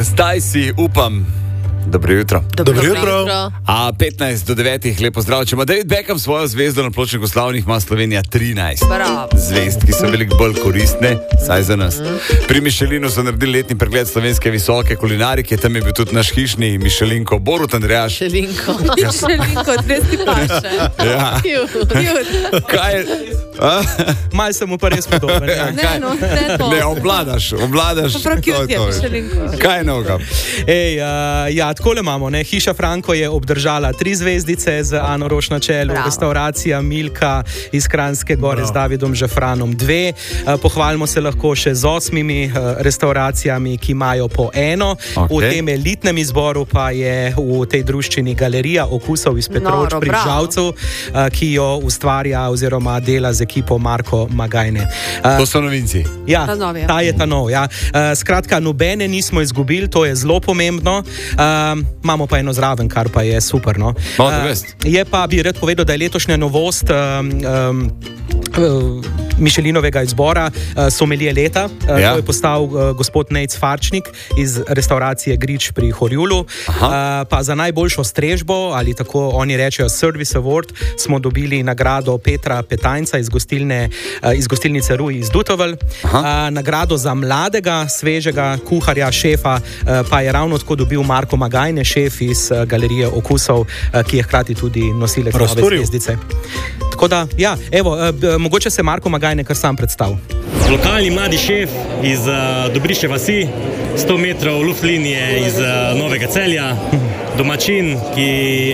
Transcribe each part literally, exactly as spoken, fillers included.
Zdaj si upam. Dobro jutro. Dobro, Dobro jutro. jutro. A petnajst do devetih, lepo zdrav. Če ima David Beckham svojo zvezdo na pločniku slavnih, ima Slovenija trinajst Bravo. zvezd, ki so veliko bolj koristne, saj za nas. Pri Michelinu so naredili letni pregled slovenske visoke kulinarike, tam je bil tudi naš hišni Michelinko Borut Andrejaš. Michelinko. Michelinko, dvesti paše. Ja. Kaj? Malo sem mu pa res podoben. Ja. Ne, no, ne to. Ne, obladaš, obladaš. Prav cute je Michelinko. Kaj je novega? Ej, uh, ja, takole imamo, ne? Hiša Franko je obdržala tri zvezdice z Ano Roš na čelu, Bravo. Restauracija Milka iz Kranjske Gore Bravo. Z Davidom Žafranom dve. Uh, pohvalimo se lahko še z osmimi uh, restauracijami, ki imajo po eno. Okay. V tem elitnem izboru pa je v tej druščini Galerija okusov iz Petrovč pri Žalcu, uh, ki jo ustvarja oziroma dela z ekipo Marko Magajne. Uh, To so novinci. Ja, Ta nov, ja. ta je ta nov. Ja. Uh, skratka, nobene nismo izgubili, to je zelo pomembno. Uh, imamo pa eno zraven, kar pa je super. No. No, Uh, je pa, bi rad povedal, da je letošnja novost um, um, uh, Michelinovega izbora uh, somelije leta. Uh, Ja. To je postal uh, gospod Nejc Farčnik iz restauracije Grič pri Horjulu. Uh, pa za najboljšo strežbo, ali tako oni rečejo Service Award, smo dobili nagrado Petra Petajnca iz, gostilne, uh, iz gostilnice Ruj iz Dutovelj. Uh, nagrado za mladega, svežega kuharja, šefa, uh, pa je ravno tako dobil Marko Magajne, šef iz uh, Galerije okusov, uh, ki je hkrati tudi nosilec nove zvezdice. Tako da, ja, evo, uh, b, mogoče se Marko Magajne kar sam predstav. Lokalni mladi šef iz uh, Dobrišče vasi, sto metrov luftlinije iz uh, Novega Celja, domačin, ki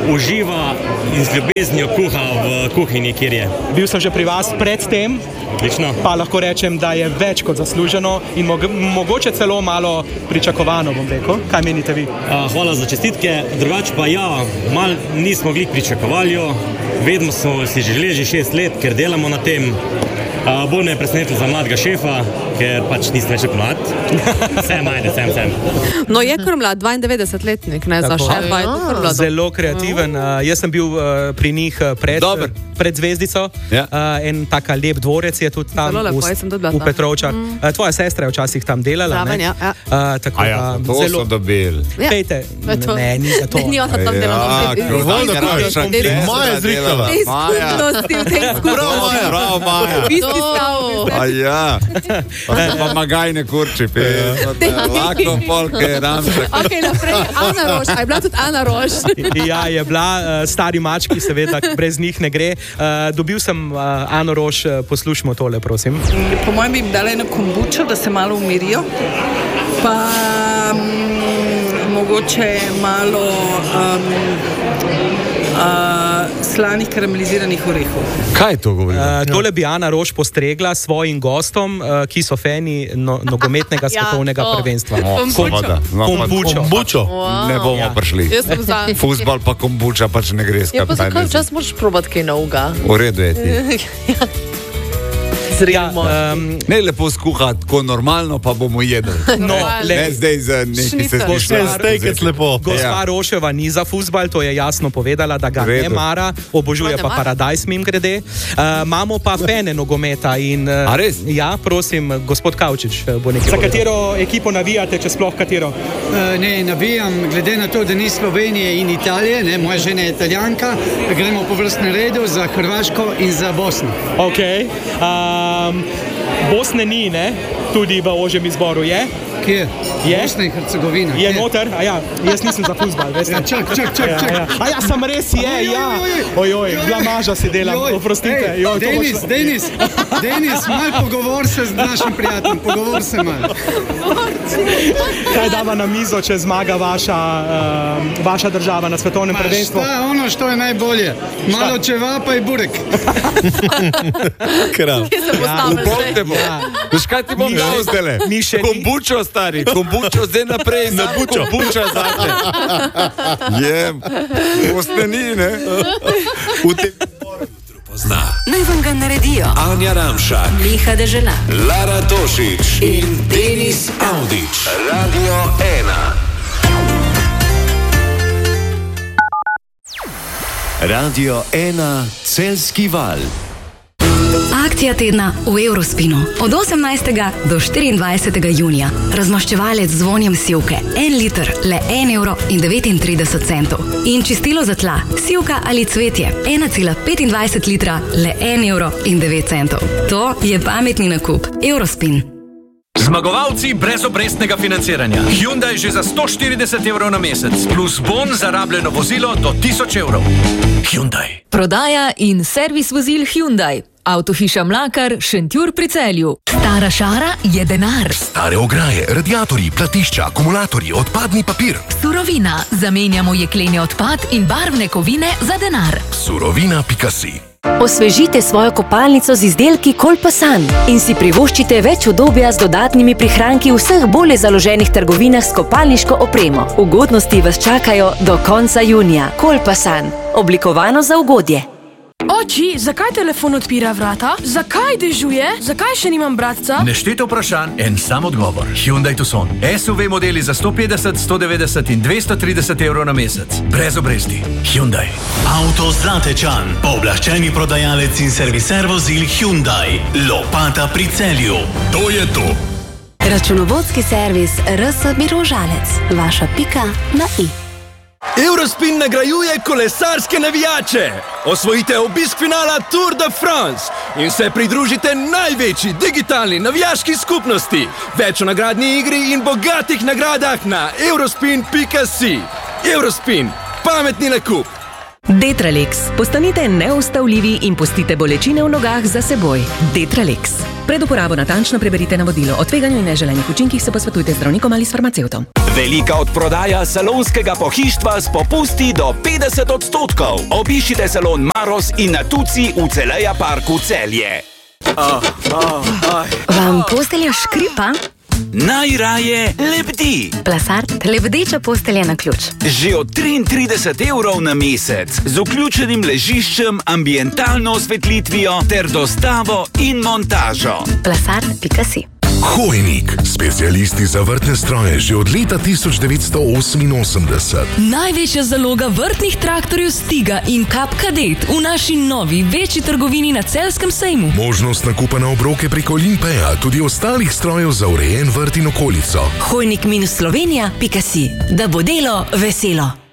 uživa in z ljubeznijo kuha v kuhinji, kjer je. Bil sem že pri vas predtem, Lično. pa lahko rečem, da je več kot zasluženo in mog mogoče celo malo pričakovano, bom rekel. Kaj menite vi? Uh, hvala za čestitke, drugače pa ja, mal nismo glih pričakovali jo, vedno smo si želeli že šest let, ker delamo na tem. Uh, bolj me je presenetilo za mladega šefa, ker pač nisem več mlad. Sem, ajde, sem, sem. No, je kar mlad, dvaindevetdesetletnik, ne, za Tako. šefa je to kar mlado. Zelo kreativen. Uh, jaz sem bil uh, pri njih uh, pred, Dober. pred zvezdico. Ja. Uh, en taka lep dvorec je tudi tam Zelo lepo, v, jaz sem tudi bila v tam. Petrovčah. Mm. Uh, tvoja sestra je včasih tam delala. Zraven, ne? ja, ja. Uh, tako, A ja, da to zelo... so dobili. Ja. Pejte, To je to. ne, ni za to. Ni ona tam delala. Maja zrihtala. Te skupnosti v tej skupnosti. Prav, Maja. V isti stavu. A ja. Pa Magajne kurči, pe. Lako, polke, ramšek. Ok, naprej, Ana Roš, a je bila tudi Ana Roš? Ja, je bila uh, stari mački, seveda, brez njih ne gre. Uh, dobil sem uh, Ano Roš, uh, poslušajmo tole, prosim. Po mojem bi jim dala eno kombučo, da se malo umirijo, pa mm, mogoče malo um, uh, slanih karameliziranih orehov. Kaj to govori? Uh, tole bi Ana Roš postregla svojim gostom, uh, ki so fani no, nogometnega svetovnega to. prvenstva. Kombučo. Kombučo. Kombučo. Ne bomo Ja. prišli. Jaz sem za. Fuzbal pa kombuča pač ne gre Ja, pa skupaj. zakaj včasih moraš probati kaj novega? V redu je ti. Ja, um, Ne lepo skuhati, tako normalno, pa bomo jedli. no, le, Ne zdaj za neki se Šnicel. zmišljati. lepo. Gospa Ja. Roševa ni za fuzbal, to je jasno povedala, da ga V redu. ne mara, obožuje No, ne pa mara. Paradise, mim grede. Uh, imamo pa fene nogometa in... Uh, A res? Ja, prosim, gospod Kavčič uh, bo nekaj Za povedal. katero ekipo navijate, če sploh katero? Uh, Ne, navijam, glede na to, da ni Slovenije in Italije, ne, moja žena je Italijanka, gremo po vrstnem redu za Hrvaško in za Bosno. Ok. Um, Bosne ni, ne? Tudi v ožjem izboru je. Kje? Je? Bosna in Hercegovina. Je kje? noter, a ja, jaz nisem za fuzbal, veste. Ja, čak, čak, čak, Ja, čak. ja. A ja, sem res je, Oj, oj, ja. oj, Ojoj, blamaža si delam, Joj, oprostite. ej, Joj, to bo Denis, šlo. Denis, Denis, mal pogovor se z našim prijateljem, pogovor se mal. Kaj dava na mizo, če zmaga vaša, uh, vaša država na svetovnem Ma prvenstvu? šta, ono što je najbolje, malo čevapa i burek. Krav. Kje se postavljaš? Upomte bo. Veš kaj ti bom dal zdaj? mi še ni- Kombučo, stari, kombučo zdaj naprej. Na bučo. Kombuča zate. Jem. Ostani, ne? V tem Pozna. Naj vam ga naredijo Anja Ramšak, Miha Dežela, Lara Tošič in Denis Avdić. Radio ena. Radio ena, Celjski val. Akcija tedna v Eurospinu. Od osemnajstega do štiriindvajsetega junija. Razmaščevalec z vonjem sivke. En liter, le en evro in devetintrideset centov. In čistilo za tla, sivka ali cvetje. ena cela petindvajset litra, le en evro in devet centov. To je pametni nakup. Eurospin. Zmagovalci brezobrestnega financiranja. Hyundai že za sto štirideset evrov na mesec, plus bon za rabljeno vozilo do tisoč evrov. Hyundai. Prodaja in servis vozil Hyundai. Avtohiša Mlakar, Šentjur pri Celju. Stara šara je denar. Stare ograje, radiatorji, platišča, akumulatorji, odpadni papir. Surovina. Zamenjamo jekleni odpad in barvne kovine za denar. Surovina pika si. Osvežite svojo kopalnico z izdelki Kolpasan in si privoščite več udobja z dodatnimi prihranki v vseh bolje založenih trgovinah s kopalniško opremo. Ugodnosti vas čakajo do konca junija. Kolpasan. Oblikovano za ugodje. Oči, zakaj telefon odpira vrata? Zakaj dežuje? Zakaj še nimam bratca? Nešteto vprašanj, en sam odgovor. Hyundai Tucson. S U V modeli za sto petdeset, sto devetdeset in dvesto trideset evrov na mesec. Brez obresti. Hyundai. Avto Zlatečan. Pooblaščeni prodajalec in serviser vozil Hyundai. Lopata pri Celju. To je to. Računovodski servis R S Mirožalec. Vaša pika na i. Eurospin nagrajuje kolesarske navijače. Osvojite obisk finala Tour de France in se pridružite največji digitalni navijaški skupnosti. Več o nagradni igri in bogatih nagradah na eurospin pika si. Eurospin. Pametni nakup. Detralex. Postanite neustavljivi in pustite bolečine v nogah za seboj. Detralex. Pred uporabo natančno preberite navodilo. O tveganju in neželenih učinkih se posvetujte z zdravnikom ali s farmacevtom. Velika odprodaja salonskega pohištva s popusti do petdeset odstotkov. Obiščite salon Maros in Natuci v Celeja parku Celje. Oh, oh, oh. Vam postelja škripa? Najraje lebdi. Plasart, lebdeča postelja na ključ. Že od triintrideset evrov na mesec, z vključenim ležiščem, ambientalno osvetlitvijo ter dostavo in montažo. Plasart pika si. Hojnik, specialisti za vrtne stroje že od leta tisoč devetsto oseminosemdeset. Največja zaloga vrtnih traktorjev Stiga in Kap Kadet v naši novi večji trgovini na Celjskem sejmu. Možnost nakupa na obroke preko Olimpeja, tudi ostalih strojev za urejen vrt in okolico. Hojnik minus Slovenija pika si. Da bo delo veselo.